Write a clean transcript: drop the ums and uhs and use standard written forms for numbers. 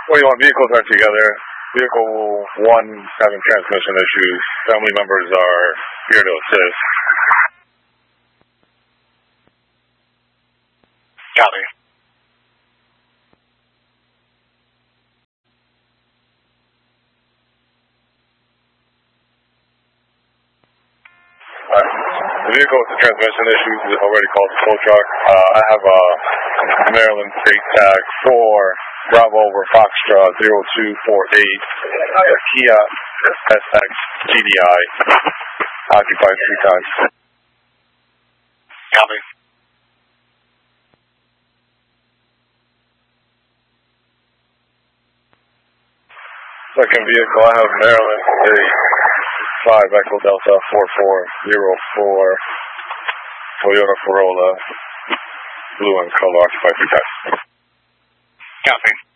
41 vehicles are together. Vehicle 1 having transmission issues. Family members are here to assist. Copy. The vehicle with the transmission issues is already called the tow truck. I have a Maryland state tag for Bravo over Foxtrot 0248 Kia SX GDI, occupied 3 times. Copy. Second vehicle, I have Maryland state 5 Echo Delta 4404 Toyota Corolla, blue and color, occupied 3 times. Copy.